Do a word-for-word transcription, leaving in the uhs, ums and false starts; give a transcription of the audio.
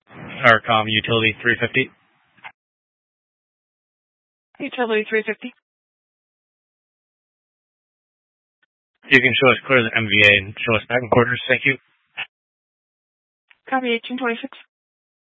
ARCOM Utility three fifty. Utility three fifty. You can show us clear the M V A and show us backing quarters. Thank you. Copy eighteen twenty-six.